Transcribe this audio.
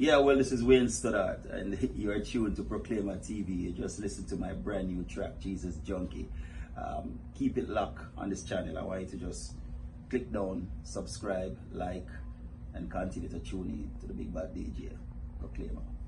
Yeah, well, this is Wayne Stoddart, and you are tuned to Proclaimer TV. You just listened to my brand new track, Jesus Junkie. Keep it locked on this channel. I want you to just click down, subscribe, like, and continue to tune in to the Big Bad DJ, Proclaimer.